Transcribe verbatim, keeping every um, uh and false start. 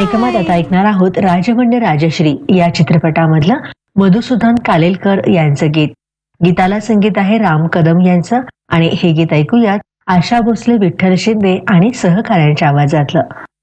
कार्यक्रमात आता ऐकणार आहोत राजमंड राजश्री या चित्रपटामधलं मधुसूदन कालेलकर यांचं गीत. गीताला संगीत आहे राम कदम यांचं आणि हे गीत ऐकूयात आशा भोसले, विठ्ठल शिंदे आणि सहकाऱ्यांच्या आवाजातलं.